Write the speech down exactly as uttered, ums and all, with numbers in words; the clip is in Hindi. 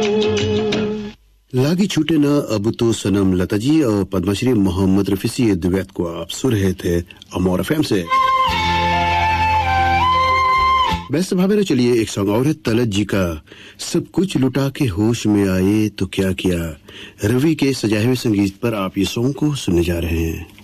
लागी छूटे ना अब तो सनम लता जी और पद्मश्री मोहम्मद रफी सी दुएट को आप सुन रहे थे अमोर एफएम से। बेस्ट भावे चलिए एक सॉन्ग और है तलत जी का, सब कुछ लुटा के होश में आए तो क्या किया। रवि के सजाए हुए संगीत पर आप ये सॉन्ग को सुनने जा रहे हैं।